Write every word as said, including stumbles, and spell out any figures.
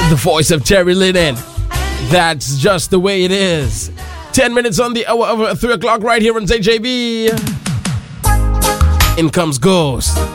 The voice of Terry Linen. That's just the way it is. Ten minutes on the hour of three o'clock right here on Z J B. In comes Ghost.